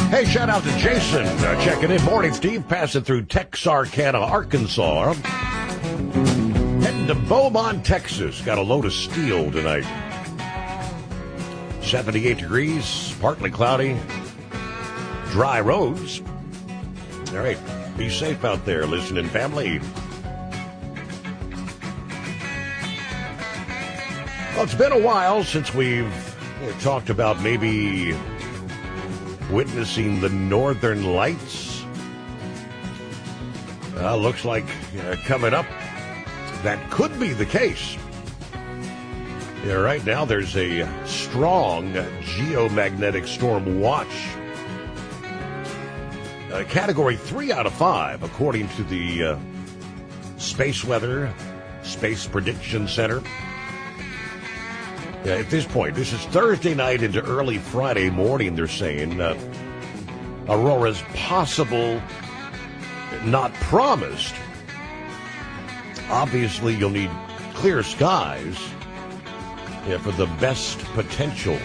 Hey, shout out to Jason checking in. Morning, Steve. Passing through Texarkana, Arkansas. Heading to Beaumont, Texas. Got a load of steel tonight. 78 degrees, partly cloudy, dry roads. All right, be safe out there, listening family. Well, it's been a while since we've talked about maybe witnessing the Northern Lights. Looks like coming up, that could be the case. Yeah, right now there's a strong geomagnetic storm watch. Category 3 out of 5, according to the Space Weather, Space Prediction Center. At this point, this is Thursday night into early Friday morning, they're saying. Aurora's possible, not promised. Obviously, you'll need clear skies for the best potential.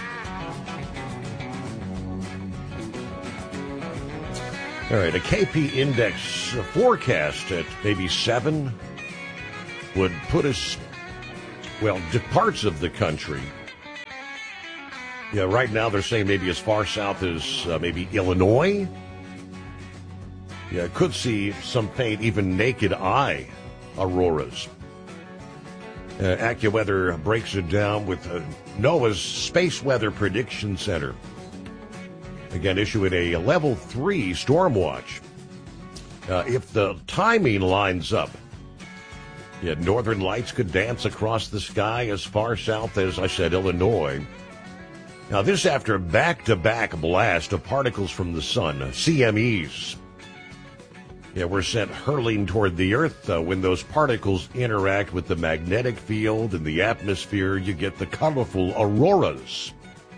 All right, a KP index forecast at maybe 7 would put us, well, to parts of the country. Yeah, right now they're saying maybe as far south as maybe Illinois. Yeah, could see some faint, even naked eye auroras. AccuWeather breaks it down with NOAA's Space Weather Prediction Center. Again, issuing a level 3 storm watch. If the timing lines up, Northern Lights could dance across the sky as far south as, I said, Illinois. Now, this after a back-to-back blast of particles from the sun, CMEs. Were sent hurling toward the Earth. When those particles interact with the magnetic field in the atmosphere, you get the colorful auroras.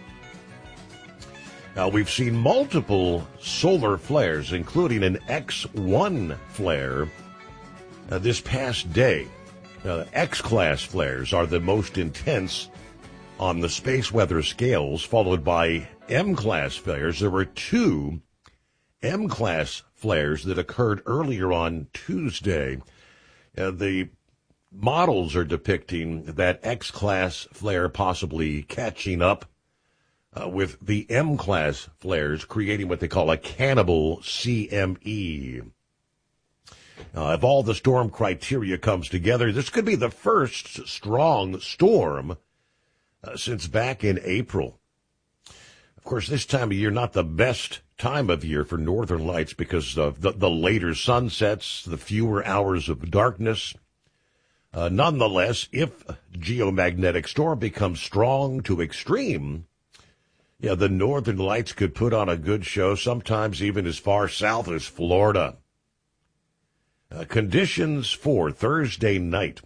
Now, we've seen multiple solar flares, including an X1 flare this past day. X-class flares are the most intense on the space weather scales, followed by M-class flares. There were 2 M-class flares that occurred earlier on Tuesday. The models are depicting that X-class flare possibly catching up with the M-class flares, creating what they call a cannibal CME. If all the storm criteria comes together, this could be the first strong storm since back in April. Of course, this time of year, not the best time of year for Northern Lights because of the later sunsets, the fewer hours of darkness. Nonetheless, if geomagnetic storm becomes strong to extreme, the Northern Lights could put on a good show, sometimes even as far south as Florida. Conditions for Thursday night.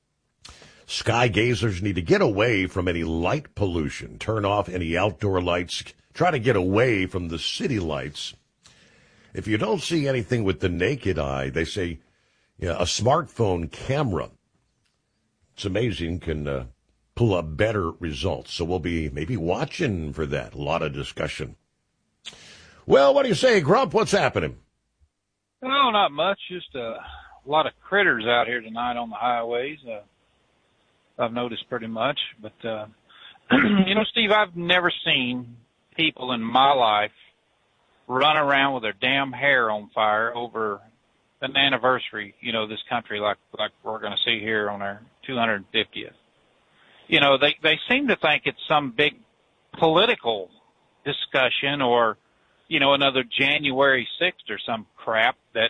Sky gazers need to get away from any light pollution, turn off any outdoor lights, try to get away from the city lights. If you don't see anything with the naked eye, they say a smartphone camera, it's amazing, can pull up better results. So we'll be maybe watching for that. A lot of discussion. Well, what do you say, Grump? What's happening? No, not much. Just a lot of critters out here tonight on the highways. I've noticed pretty much. But, Steve, I've never seen people in my life run around with their damn hair on fire over an anniversary, this country like we're going to see here on our 250th. They seem to think it's some big political discussion or, another January 6th or some crap that,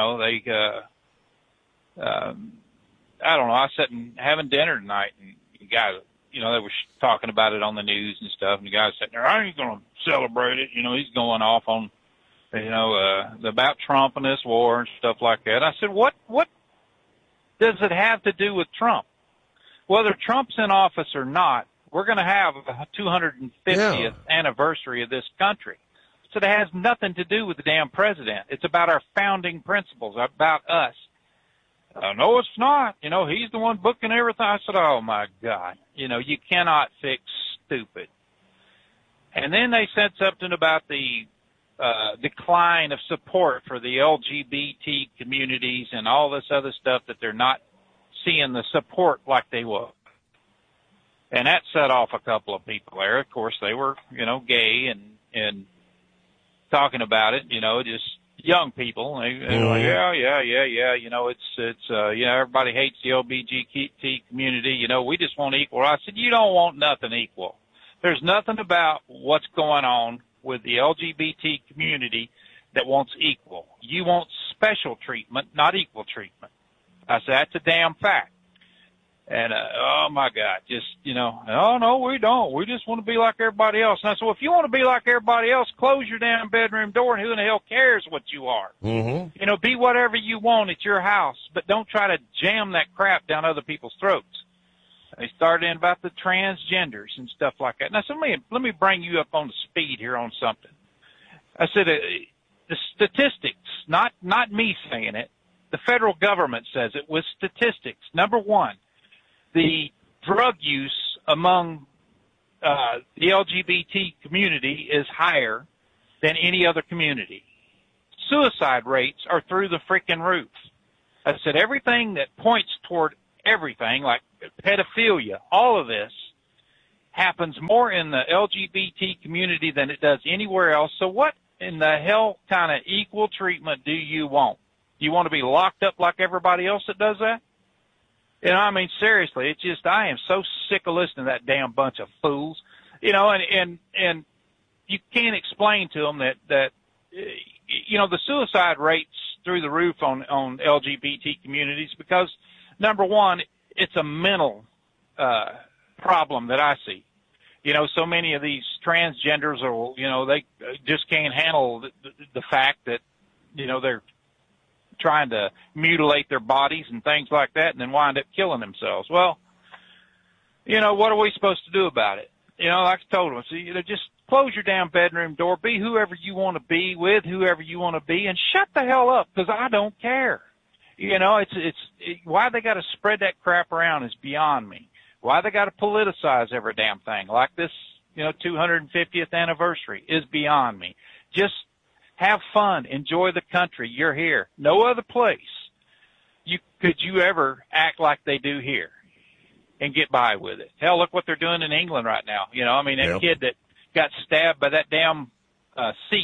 I don't know. I was sitting having dinner tonight, and the guy, they were talking about it on the news and stuff, and the guy's sitting there, I ain't going to celebrate it. He's going off on, about Trump and this war and stuff like that. I said, what does it have to do with Trump? Whether Trump's in office or not, we're going to have a 250th anniversary of this country. So it has nothing to do with the damn president. It's about our founding principles, about us. No, it's not. He's the one booking everything. I said, oh, my God. You cannot fix stupid. And then they said something about the decline of support for the LGBT communities and all this other stuff, that they're not seeing the support like they were. And that set off a couple of people there. Of course, they were, gay and talking about it, just young people. They were like, yeah. Everybody hates the LGBT community. We just want equal. I said, you don't want nothing equal. There's nothing about what's going on with the LGBT community that wants equal. You want special treatment, not equal treatment. I said, that's a damn fact. And, oh my God, oh no, we don't. We just want to be like everybody else. And I said, well, if you want to be like everybody else, close your damn bedroom door, and who in the hell cares what you are? Mm-hmm. Be whatever you want at your house, but don't try to jam that crap down other people's throats. They started in about the transgenders and stuff like that. Now, so let me bring you up on the speed here on something. I said, the statistics, not me saying it, the federal government says it with statistics. Number one, the drug use among the LGBT community is higher than any other community. Suicide rates are through the freaking roof. I said everything that points toward everything, like pedophilia, all of this, happens more in the LGBT community than it does anywhere else. So what in the hell kind of equal treatment do you want? You want to be locked up like everybody else that does that? Seriously, it's just, I am so sick of listening to that damn bunch of fools. And you can't explain to them that the suicide rates through the roof on LGBT communities because, number one, it's a mental problem that I see. So many of these transgenders are, they just can't handle the fact that, they're trying to mutilate their bodies and things like that and then wind up killing themselves. Well, what are we supposed to do about it? Like I told them, so, just close your damn bedroom door, be whoever you want to be with whoever you want to be, and shut the hell up, because I don't care. Why they got to spread that crap around is beyond me. Why they got to politicize every damn thing like this, 250th anniversary is beyond me. Just have fun, enjoy the country. You're here. No other place could you ever act like they do here and get by with it. Hell, look what they're doing in England right now. That kid that got stabbed by that damn Sikh,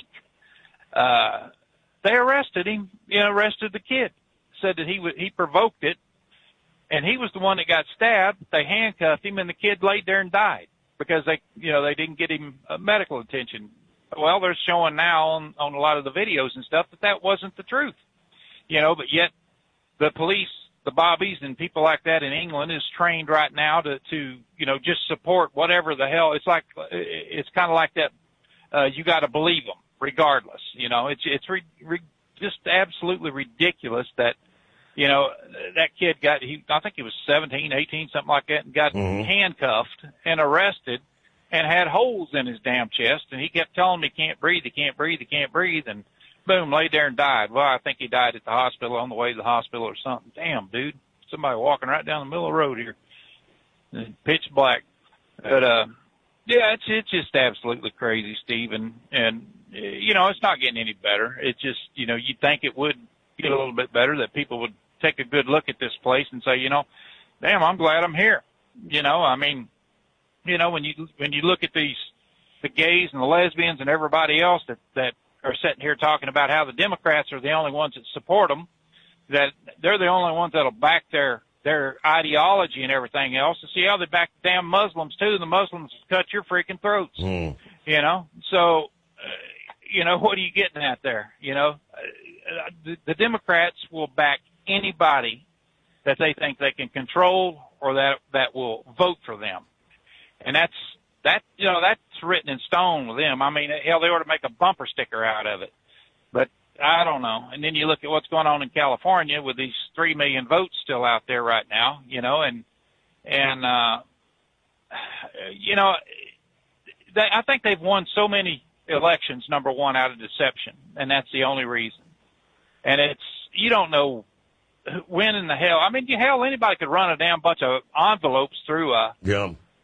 they arrested him, arrested the kid. Said that he provoked it, and he was the one that got stabbed. They handcuffed him, and the kid laid there and died because they didn't get him medical attention. Well, they're showing now on a lot of the videos and stuff that wasn't the truth, but yet the police, the bobbies and people like that in England is trained right now to just support whatever the hell. It's it's kind of like that. You got to believe them regardless. It's just absolutely ridiculous that, that kid I think he was 17, 18, something like that, and got handcuffed and arrested and had holes in his damn chest, and he kept telling me he can't breathe, and boom, laid there and died. Well, I think he died at the hospital, on the way to the hospital or something. Damn, dude, somebody walking right down the middle of the road here, pitch black. But it's just absolutely crazy, Steve, and it's not getting any better. It's just, you'd think it would get a little bit better, that people would take a good look at this place and say, damn, I'm glad I'm here. When you look at the gays and the lesbians and everybody else that are sitting here talking about how the Democrats are the only ones that support them, that they're the only ones that'll back their ideology and everything else. And see how they back the damn Muslims too. The Muslims cut your freaking throats. So, what are you getting at there? The Democrats will back anybody that they think they can control or that will vote for them. And that's written in stone with them. Hell, they ought to make a bumper sticker out of it. But I don't know. And then you look at what's going on in California with these 3 million votes still out there right now, I think they've won so many elections, number one, out of deception, and that's the only reason. And you don't know when in the hell. Hell, anybody could run a damn bunch of envelopes through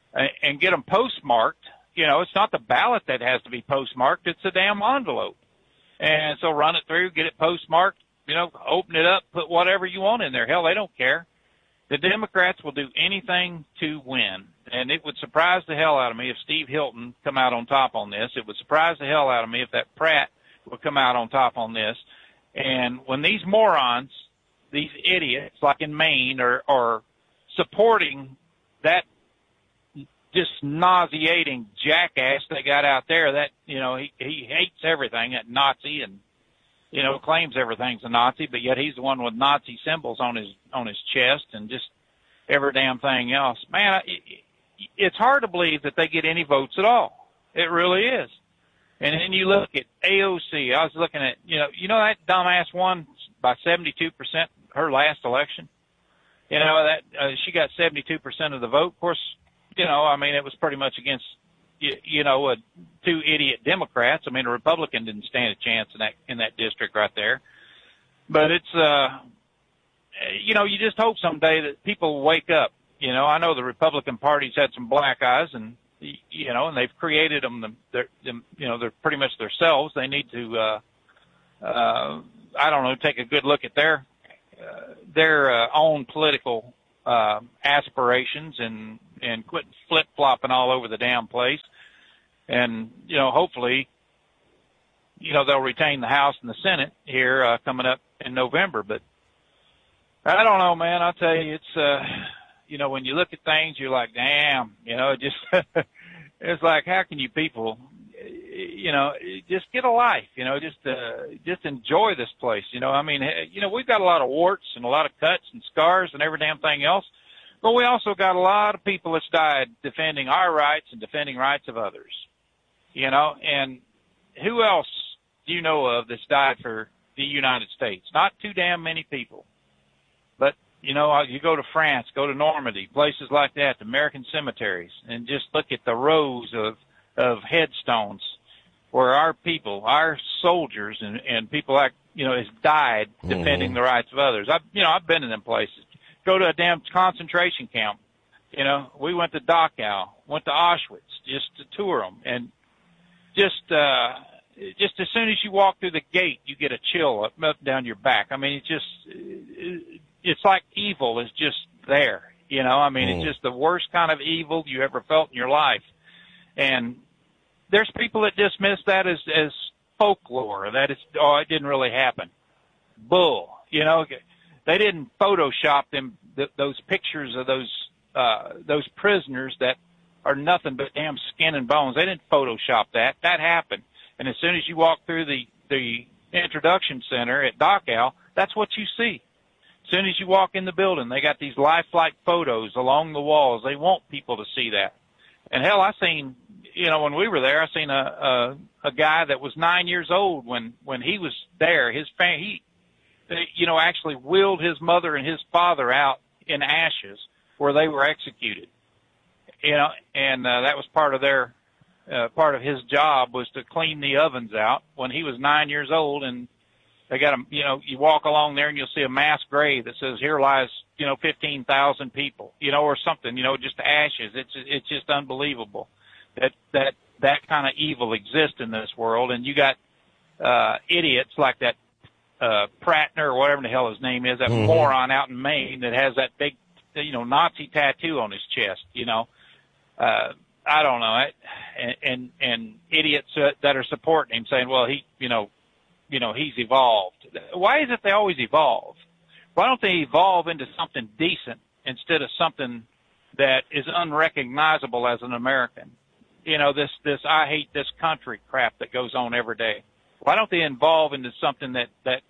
and get them postmarked. It's not the ballot that has to be postmarked. It's the damn envelope. And so run it through, get it postmarked, open it up, put whatever you want in there. Hell, they don't care. The Democrats will do anything to win. And it would surprise the hell out of me if Steve Hilton come out on top on this. It would surprise the hell out of me if that Pratt would come out on top on this. And when these morons, these idiots like in Maine are supporting that just nauseating jackass they got out there, that, he hates everything, that Nazi, and, claims everything's a Nazi, but yet he's the one with Nazi symbols on his chest and just every damn thing else. Man, it's hard to believe that they get any votes at all. It really is. And then you look at AOC. I was looking at, that dumbass won by 72% her last election. She got 72% of the vote. Of course, it was pretty much against, two idiot Democrats. A Republican didn't stand a chance in that district right there. But it's, you just hope someday that people will wake up. I know the Republican Party's had some black eyes, and and they've created them. They're pretty much themselves. They need to, take a good look at their own political aspirations and quit flip flopping all over the damn place. And hopefully, they'll retain the House and the Senate here coming up in November. But I don't know, man. I'll tell you, it's when you look at things, you're like, damn, it's like, how can you people, just get a life, just enjoy this place. We've got a lot of warts and a lot of cuts and scars and every damn thing else, but we also got a lot of people that's died defending our rights and defending rights of others, and who else do you know of that's died for the United States? Not too damn many people. But, you go to France, go to Normandy, places like that, American cemeteries, and just look at the rows of headstones where our people, our soldiers and people like, has died defending the rights of others. I've been in them places. Go to a damn concentration camp. We went to Dachau, went to Auschwitz just to tour them. And just as soon as you walk through the gate, you get a chill up down your back. It's like evil is just there, It's just the worst kind of evil you ever felt in your life. And there's people that dismiss that as folklore, that it didn't really happen. Bull, they didn't Photoshop those pictures of those prisoners that are nothing but damn skin and bones. They didn't Photoshop that. That happened. And as soon as you walk through the introduction center at Dachau, that's what you see. As soon as you walk in the building, they got these lifelike photos along the walls. They want people to see that. And hell, I seen, when we were there, I seen a guy that was 9 years old when he was there. His family, actually wheeled his mother and his father out in ashes where they were executed. And that was part of his job was to clean the ovens out when he was 9 years old. And they got him, you walk along there and you'll see a mass grave that says, here lies, 15,000 people, or something, just ashes. It's just unbelievable that kind of evil exists in this world. And you got, idiots like that, Prattner or whatever the hell his name is, that moron out in Maine that has that big, Nazi tattoo on his chest, I don't know. And idiots that are supporting him saying, well, he's evolved. Why is it they always evolve? Why don't they evolve into something decent instead of something that is unrecognizable as an American? This I hate this country crap that goes on every day. Why don't they evolve into something that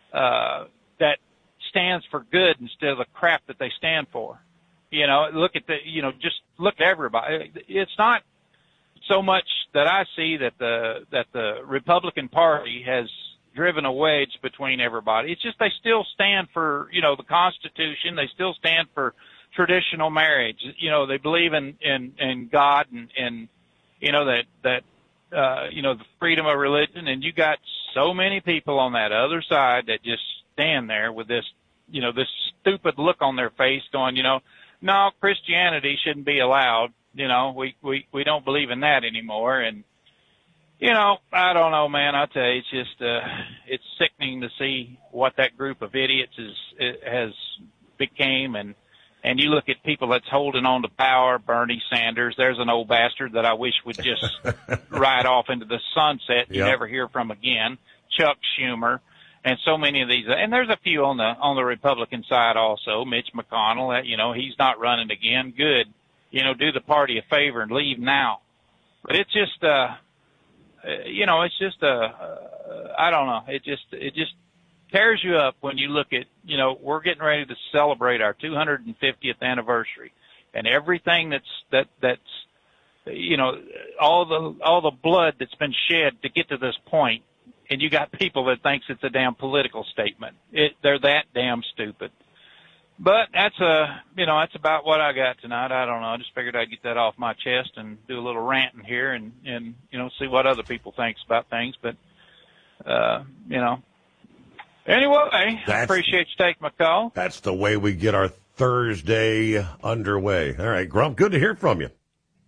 stands for good instead of the crap that they stand for? Look at just look at everybody. It's not so much that I see that the Republican Party has driven a wedge between everybody. It's just they still stand for, the Constitution. They still stand for traditional marriage. They believe in God and the freedom of religion. And you got so many people on that other side that just stand there with this, this stupid look on their face going, no, Christianity shouldn't be allowed. We don't believe in that anymore. And I don't know, man. I tell you, it's just it's sickening to see what that group of idiots has became, and you look at people that's holding on to power. Bernie Sanders, there's an old bastard that I wish would just ride off into the sunset. You never hear from again. Chuck Schumer, and so many of these, and there's a few on the Republican side also. Mitch McConnell, he's not running again. Good, do the party a favor and leave now. But it's just. It's just I don't know. It just tears you up when you look at, we're getting ready to celebrate our 250th anniversary, and everything that's all the blood that's been shed to get to this point, and you got people that thinks it's a damn political statement. They're that damn stupid. But that's about what I got tonight. I don't know. I just figured I'd get that off my chest and do a little ranting here and see what other people thinks about things. But, anyway, I appreciate you taking my call. That's the way we get our Thursday underway. All right, Grump, good to hear from you.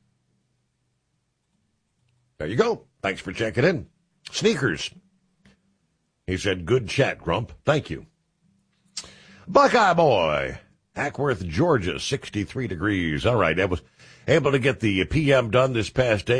There you go. Thanks for checking in. Sneakers. He said, good chat, Grump. Thank you. Buckeye Boy, Ackworth, Georgia, 63 degrees. All right, I was able to get the PM done this past day.